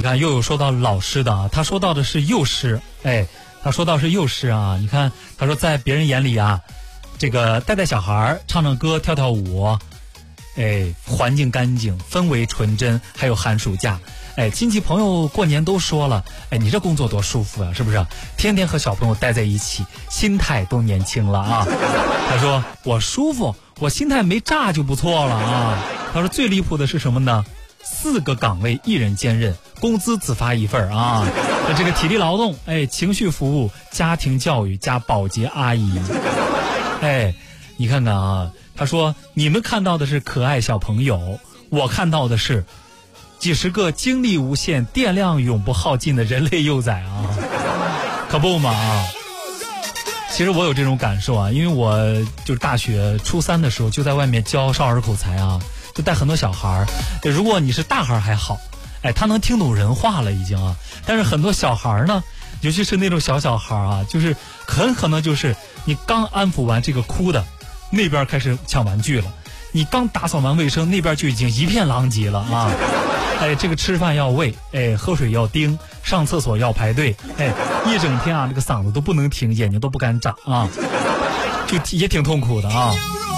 看又有说到老师的啊，他说到的是幼师，他说到是幼师啊。你看他说在别人眼里啊，这个带小孩唱唱歌跳跳舞，环境干净，氛围纯真，还有寒暑假，亲戚朋友过年都说了，你这工作多舒服啊，是不是？天天和小朋友待在一起，心态都年轻了啊。他说我舒服，我心态没炸就不错了啊。他说最离谱的是什么呢？4个岗位1人兼任，工资只发1份啊。这个体力劳动，情绪服务，家庭教育加保洁阿姨，你看看啊。他说你们看到的是可爱小朋友，我看到的是几十个精力无限、电量永不耗尽的人类幼崽啊，可不嘛啊。其实我有这种感受啊，因为我就是大学初3的时候就在外面教少儿口才啊，就带很多小孩。如果你是大孩还好，他能听懂人话了已经啊。但是很多小孩呢，尤其是那种小孩啊，就是很可能就是你刚安抚完这个哭的，那边开始抢玩具了，你刚打扫完卫生，那边就已经一片狼藉了啊。这个吃饭要喂，喝水要盯，上厕所要排队，一整天啊，这个嗓子都不能停，眼睛都不敢眨啊，就也挺痛苦的啊。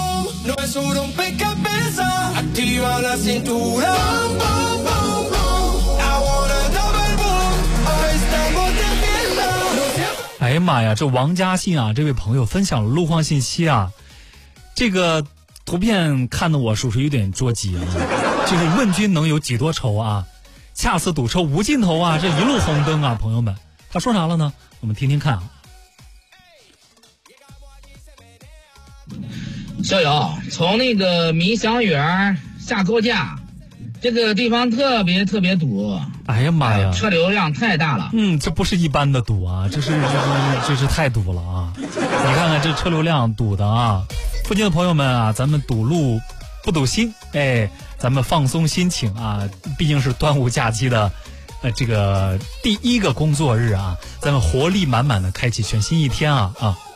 哎呀妈呀，这王嘉信啊，这位朋友分享了路况信息啊，这个图片看得我属实有点着急啊。就是问君能有几多愁啊，恰似堵车无尽头啊，这一路红灯啊，朋友们，他说啥了呢？我们听听看啊。 校友，从那个民祥园下高架，这个地方特别堵。 哎呀妈呀， 车流量太大了。 这不是一般的堵啊，这是太堵了啊！你看看这车流量堵的啊，附近的朋友们啊，咱们堵路不堵心，咱们放松心情啊，毕竟是端午假期的这个第1个工作日啊，咱们活力满满的开启全新一天啊。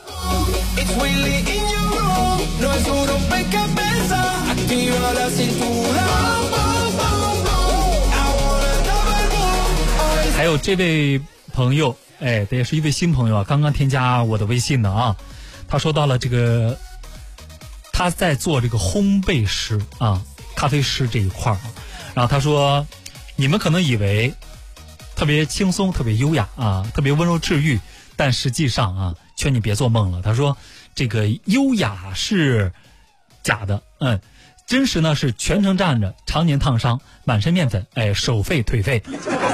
还有这位朋友，这也是一位新朋友啊，刚刚添加我的微信的啊。他说到了这个，他在做这个烘焙师啊，咖啡师这一块儿。然后他说，你们可能以为特别轻松、特别优雅啊，特别温柔治愈，但实际上啊，劝你别做梦了。他说，这个优雅是假的，真实呢是全程站着，常年烫伤，满身面粉，手废腿废。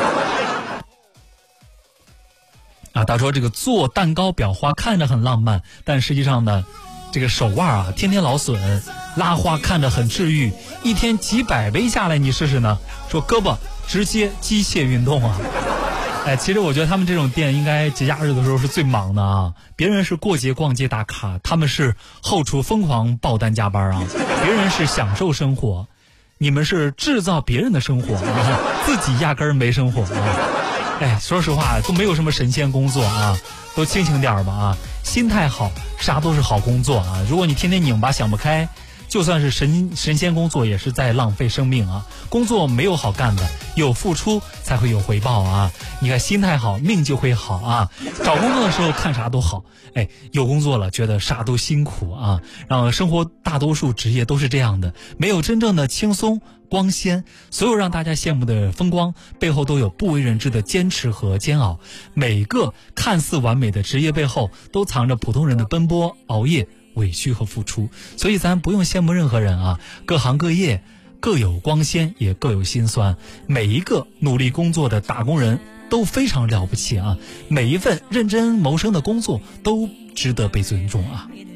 他说这个做蛋糕裱花看着很浪漫，但实际上呢，这个手腕啊天天劳损，拉花看着很治愈，一天几百杯下来你试试呢，说胳膊直接机械运动啊。其实我觉得他们这种店应该节假日的时候是最忙的啊，别人是过节逛街打卡，他们是后厨疯狂爆单加班啊，别人是享受生活，你们是制造别人的生活啊，自己压根儿没生活啊。说实话都没有什么神仙工作啊，都清醒点吧啊，心态好啥都是好工作啊。如果你天天拧巴想不开，就算是神仙工作也是在浪费生命啊。工作没有好干的，有付出才会有回报啊。你看心态好命就会好啊。找工作的时候看啥都好，有工作了觉得啥都辛苦啊。然后生活大多数职业都是这样的，没有真正的轻松光鲜，所有让大家羡慕的风光背后都有不为人知的坚持和煎熬。每个看似完美的职业背后都藏着普通人的奔波熬夜委屈和付出，所以咱不用羡慕任何人啊，各行各业各有光鲜也各有辛酸，每一个努力工作的打工人都非常了不起啊，每一份认真谋生的工作都值得被尊重啊。